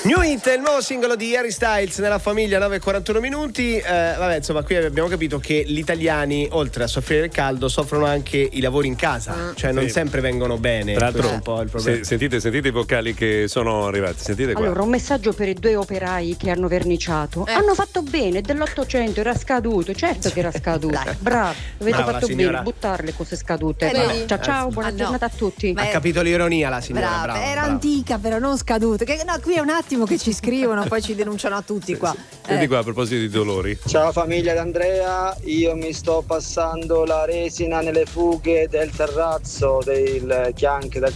New Hit è il nuovo singolo di Harry Styles nella famiglia, 9:41 minuti. Vabbè, insomma, qui abbiamo capito che gli italiani, oltre a soffrire il caldo, soffrono anche i lavori in casa, cioè non sempre vengono bene. Tra l'altro, questo è un po' il problema. sentite i vocali che sono arrivati. Sentite qua. Allora, un messaggio per i 2 operai che hanno verniciato. Hanno fatto bene, dell'800 era scaduto, certo che era scaduto. Bravo, avete Brava, fatto signora. bene, buttarle cose scadute. vedi? Ciao, buona giornata a tutti. Ha capito l'ironia la signora, brava. Era brava. antica, però non scaduta. No, qui è un attimo che ci scrivono, poi ci denunciano a tutti qua. Senti qua a proposito di dolori. Ciao famiglia d'Andrea, io mi sto passando la resina nelle fughe del terrazzo, del chianche del